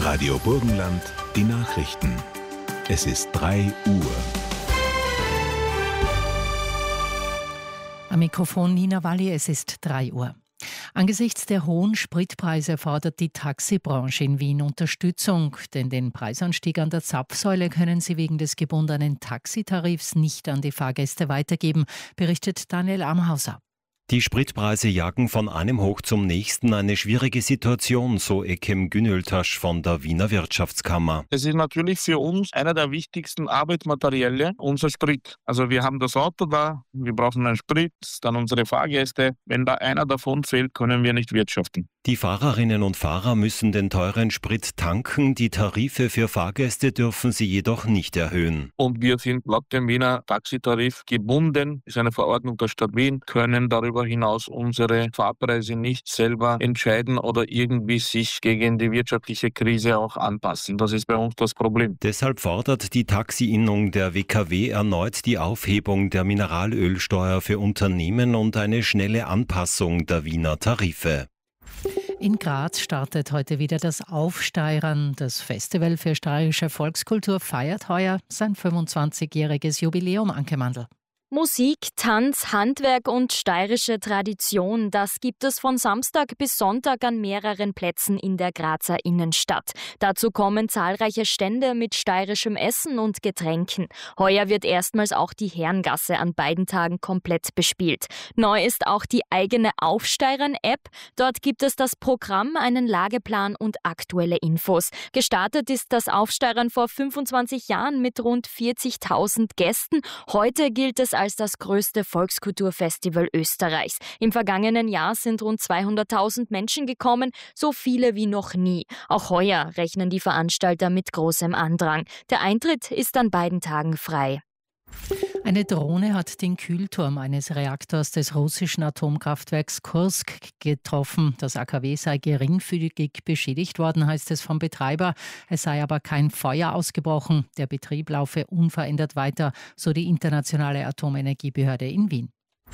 Radio Burgenland, die Nachrichten. Es ist 3 Uhr. Am Mikrofon Nina Walli, es ist 3 Uhr. Angesichts der hohen Spritpreise fordert die Taxibranche in Wien Unterstützung, denn den Preisanstieg an der Zapfsäule können sie wegen des gebundenen Taxitarifs nicht an die Fahrgäste weitergeben, berichtet Daniel Amhauser. Die Spritpreise jagen von einem hoch zum nächsten, eine schwierige Situation, so Ekem Günöltasch von der Wiener Wirtschaftskammer. Es ist natürlich für uns einer der wichtigsten Arbeitsmaterialien, unser Sprit. Also wir haben das Auto da, wir brauchen einen Sprit, dann unsere Fahrgäste. Wenn da einer davon fehlt, können wir nicht wirtschaften. Die Fahrerinnen und Fahrer müssen den teuren Sprit tanken, die Tarife für Fahrgäste dürfen sie jedoch nicht erhöhen. Und wir sind laut dem Wiener Taxitarif gebunden, ist eine Verordnung der Stadt Wien, können darüber hinaus unsere Fahrpreise nicht selber entscheiden oder irgendwie sich gegen die wirtschaftliche Krise auch anpassen. Das ist bei uns das Problem. Deshalb fordert die Taxi-Innung der WKW erneut die Aufhebung der Mineralölsteuer für Unternehmen und eine schnelle Anpassung der Wiener Tarife. In Graz startet heute wieder das Aufsteirern. Das Festival für steirische Volkskultur feiert heuer sein 25-jähriges Jubiläum, Anke Mandl. Musik, Tanz, Handwerk und steirische Tradition, das gibt es von Samstag bis Sonntag an mehreren Plätzen in der Grazer Innenstadt. Dazu kommen zahlreiche Stände mit steirischem Essen und Getränken. Heuer wird erstmals auch die Herrengasse an beiden Tagen komplett bespielt. Neu ist auch die eigene Aufsteirern-App. Dort gibt es das Programm, einen Lageplan und aktuelle Infos. Gestartet ist das Aufsteirern vor 25 Jahren mit rund 40.000 Gästen. Heute gilt es als das größte Volkskulturfestival Österreichs. Im vergangenen Jahr sind rund 200.000 Menschen gekommen, so viele wie noch nie. Auch heuer rechnen die Veranstalter mit großem Andrang. Der Eintritt ist an beiden Tagen frei. Eine Drohne hat den Kühlturm eines Reaktors des russischen Atomkraftwerks Kursk getroffen. Das AKW sei geringfügig beschädigt worden, heißt es vom Betreiber. Es sei aber kein Feuer ausgebrochen. Der Betrieb laufe unverändert weiter, so die Internationale Atomenergiebehörde in Wien.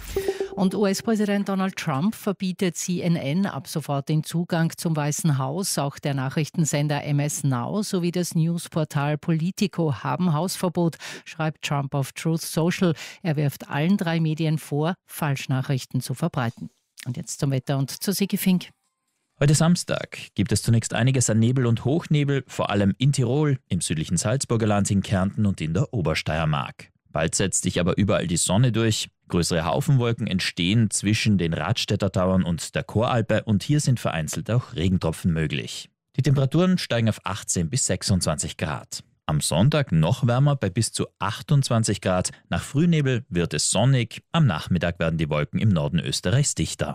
Und US-Präsident Donald Trump verbietet CNN ab sofort den Zugang zum Weißen Haus. Auch der Nachrichtensender MS Now sowie das Newsportal Politico haben Hausverbot, schreibt Trump auf Truth Social. Er wirft allen 3 Medien vor, Falschnachrichten zu verbreiten. Und jetzt zum Wetter und zu Sigi Fink. Heute Samstag gibt es zunächst einiges an Nebel und Hochnebel, vor allem in Tirol, im südlichen Salzburger Land, in Kärnten und in der Obersteiermark. Bald setzt sich aber überall die Sonne durch. Größere Haufenwolken entstehen zwischen den Radstädter Tauern und der Choralpe und hier sind vereinzelt auch Regentropfen möglich. Die Temperaturen steigen auf 18 bis 26 Grad. Am Sonntag noch wärmer bei bis zu 28 Grad. Nach Frühnebel wird es sonnig. Am Nachmittag werden die Wolken im Norden Österreichs dichter.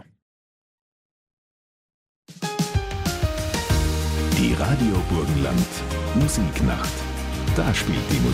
Die Radio Burgenland Musiknacht. Da spielt die Musik.